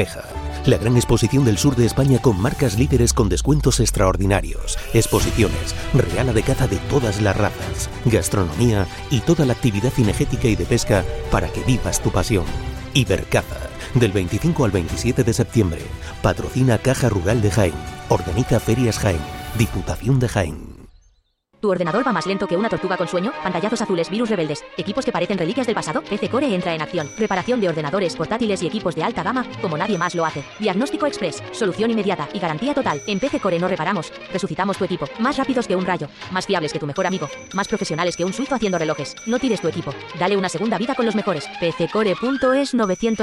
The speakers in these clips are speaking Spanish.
La gran exposición del sur de España con marcas líderes con descuentos extraordinarios, exposiciones, reala de caza de todas las razas, gastronomía y toda la actividad cinegética y de pesca para que vivas tu pasión. Ibercaza, del 25 al 27 de septiembre. Patrocina Caja Rural de Jaén. Organiza Ferias Jaén. Diputación de Jaén. ¿Tu ordenador va más lento que una tortuga con sueño? Pantallazos azules, virus rebeldes, equipos que parecen reliquias del pasado. PC Core entra en acción. Reparación de ordenadores, portátiles y equipos de alta gama como nadie más lo hace. Diagnóstico express, solución inmediata y garantía total. En PC Core no reparamos, resucitamos tu equipo. Más rápidos que un rayo, más fiables que tu mejor amigo, más profesionales que un suizo haciendo relojes. No tires tu equipo, dale una segunda vida con los mejores. pccore.es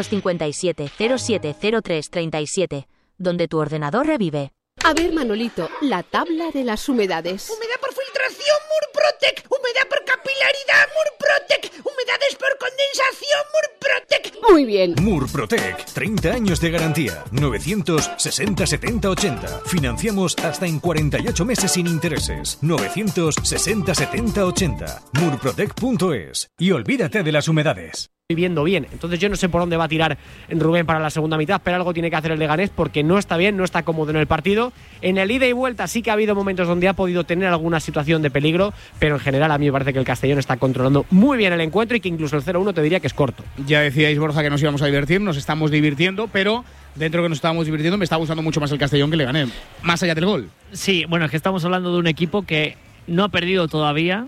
957 0703 37, donde tu ordenador revive. A ver, Manolito, la tabla de las humedades. Humedad por filtración, Murprotec. Humedad por capilaridad, Murprotec. Humedades por condensación, Murprotec. Muy bien. Murprotec, 30 años de garantía. 960 70 80. Financiamos hasta en 48 meses sin intereses. 960 70 80. Murprotec.es. Y olvídate de las humedades. Viviendo bien, entonces yo no sé por dónde va a tirar Rubén para la segunda mitad, pero algo tiene que hacer el Leganés porque no está bien, no está cómodo en el partido. En el ida y vuelta sí que ha habido momentos donde ha podido tener alguna situación de peligro, pero en general a mí me parece que el Castellón está controlando muy bien el encuentro y que incluso el 0-1 te diría que es corto. Ya decíais, Borja, que nos íbamos a divertir, nos estamos divirtiendo, pero dentro de que nos estábamos divirtiendo me está gustando mucho más el Castellón que el Leganés, más allá del gol. Sí, bueno, es que estamos hablando de un equipo que no ha perdido todavía,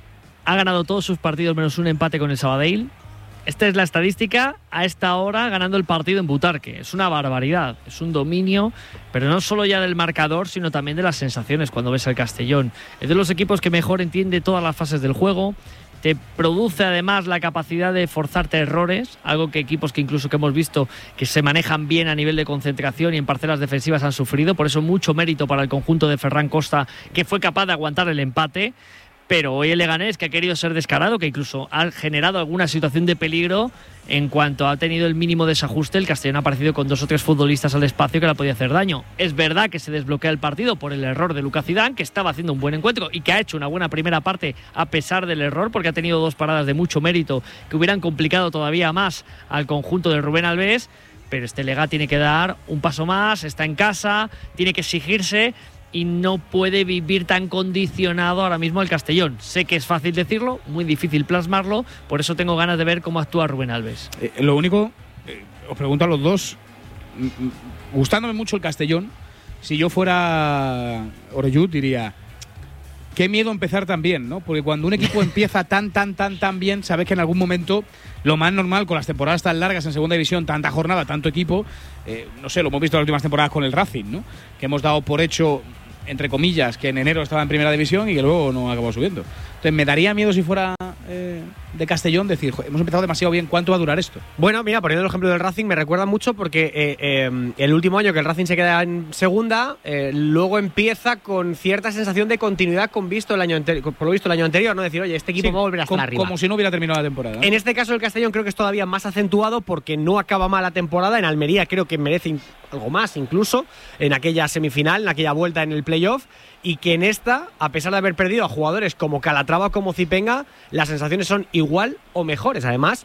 ha ganado todos sus partidos menos un empate con el Sabadell. Esta es la estadística a esta hora ganando el partido en Butarque. Es una barbaridad, es un dominio, pero no solo ya del marcador, sino también de las sensaciones cuando ves al Castellón. Es de los equipos que mejor entiende todas las fases del juego, te produce además la capacidad de forzarte errores, algo que equipos que incluso que hemos visto que se manejan bien a nivel de concentración y en parcelas defensivas han sufrido. Por eso mucho mérito para el conjunto de Ferran Costa, que fue capaz de aguantar el empate. Pero hoy el Leganés, que ha querido ser descarado, que incluso ha generado alguna situación de peligro, en cuanto ha tenido el mínimo desajuste, el Castellón ha aparecido con 2 o 3 futbolistas al espacio que le podía hacer daño. Es verdad que se desbloquea el partido por el error de Lucas Zidane, que estaba haciendo un buen encuentro y que ha hecho una buena primera parte a pesar del error, porque ha tenido 2 paradas de mucho mérito que hubieran complicado todavía más al conjunto de Rubén Albés. Pero este Lega tiene que dar un paso más, está en casa, tiene que exigirse y no puede vivir tan condicionado ahora mismo el Castellón. Sé que es fácil decirlo, muy difícil plasmarlo, por eso tengo ganas de ver cómo actúa Rubén Albés. Lo único, os pregunto a los dos, gustándome mucho el Castellón, si yo fuera Orellut diría, qué miedo empezar tan bien, ¿no? Porque cuando un equipo empieza tan bien, sabes que en algún momento, lo más normal con las temporadas tan largas en segunda división, tanta jornada, tanto equipo, no sé, lo hemos visto en las últimas temporadas con el Racing, ¿no? Que hemos dado por hecho, entre comillas, que en enero estaba en primera división y que luego no acabó subiendo. Entonces me daría miedo si fuera de Castellón decir, hemos empezado demasiado bien, ¿cuánto va a durar esto? Bueno, mira, poniendo el ejemplo del Racing me recuerda mucho porque el último año que el Racing se queda en segunda, luego empieza con cierta sensación de continuidad por lo visto el año anterior, ¿no? Decir, oye, este equipo va a volver a estar arriba. Como si no hubiera terminado la temporada, ¿no? En este caso el Castellón creo que es todavía más acentuado porque no acaba mal la temporada. En Almería creo que merece algo más incluso, en aquella semifinal, en aquella vuelta en el playoff, y que en esta, a pesar de haber perdido a jugadores como Calatrava o como Zipenga, las sensaciones son igual o mejores, además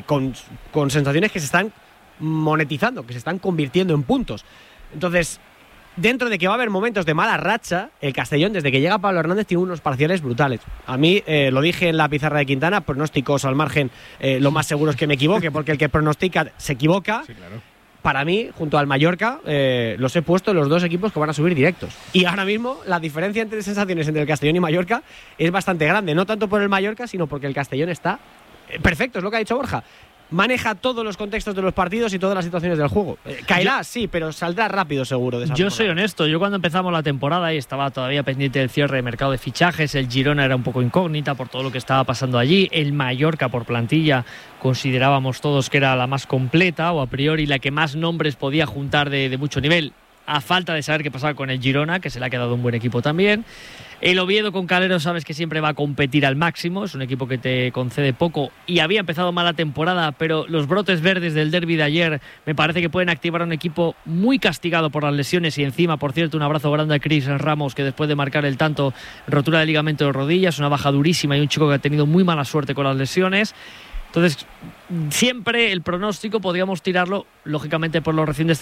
con sensaciones que se están monetizando, que se están convirtiendo en puntos. Entonces, dentro de que va a haber momentos de mala racha, el Castellón, desde que llega Pablo Hernández, tiene unos parciales brutales. A mí, lo dije en la pizarra de Quintana, pronósticos al margen, lo más seguro es que me equivoque, porque el que pronostica se equivoca. Sí, claro. Para mí, junto al Mallorca, los he puesto en los 2 equipos que van a subir directos. Y ahora mismo, la diferencia entre sensaciones entre el Castellón y Mallorca es bastante grande. No tanto por el Mallorca, sino porque el Castellón está perfecto, es lo que ha dicho Borja. Maneja todos los contextos de los partidos y todas las situaciones del juego. Caerá, sí, pero saldrá rápido seguro de esa Yo soy honesto, yo cuando empezamos la temporada y estaba todavía pendiente del cierre de mercado de fichajes, el Girona era un poco incógnita por todo lo que estaba pasando allí, el Mallorca por plantilla considerábamos todos que era la más completa o a priori la que más nombres podía juntar de mucho nivel, a falta de saber qué pasaba con el Girona, que se le ha quedado un buen equipo también. El Oviedo con Calero sabes que siempre va a competir al máximo, es un equipo que te concede poco y había empezado mala temporada, pero los brotes verdes del derbi de ayer me parece que pueden activar a un equipo muy castigado por las lesiones y encima, por cierto, un abrazo grande a Chris Ramos, que después de marcar el tanto, rotura de ligamento de rodillas, una baja durísima y un chico que ha tenido muy mala suerte con las lesiones. Entonces, siempre el pronóstico podríamos tirarlo, lógicamente por los recién